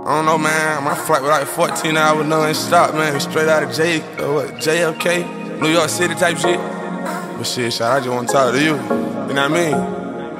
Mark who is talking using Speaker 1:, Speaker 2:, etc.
Speaker 1: I don't know, man. My flight was like 14 hours, non-stop, man. Straight out of JFK, New York City type shit. But shit, I just want to talk to you. You know what I mean?